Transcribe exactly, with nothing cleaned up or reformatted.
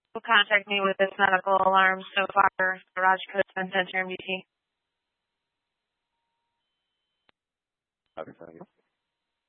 will contact me with this medical alarm so far. Garage code ten ten here in B T. Okay, thank you.